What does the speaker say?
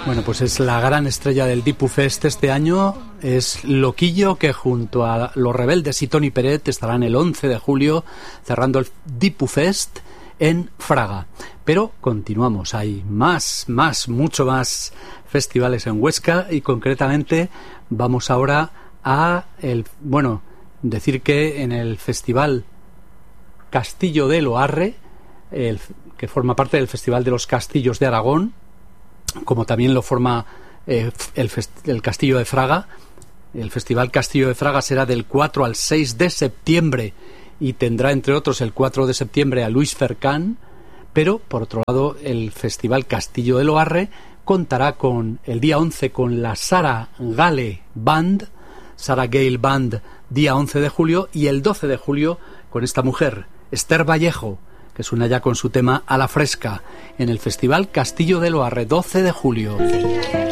Bueno, pues es la gran estrella del Dipu Fest este año, es Loquillo, que junto a Los Rebeldes y Toni Peret estarán el 11 de julio cerrando el Dipu Fest en Fraga. Pero continuamos, hay mucho más festivales en Huesca, y concretamente vamos ahora a decir que en el Festival Castillo de Loarre, que forma parte del Festival de los Castillos de Aragón, como también lo forma el Castillo de Fraga. El Festival Castillo de Fraga será del 4 al 6 de septiembre y tendrá, entre otros, el 4 de septiembre a Luis Fercán. Pero, por otro lado, el Festival Castillo de Loarre contará con el día 11 con la Sarah Gale Band, día 11 de julio, y el 12 de julio con esta mujer, Esther Vallejo, que suena ya con su tema A la Fresca, en el Festival Castillo de Loarre, 12 de julio.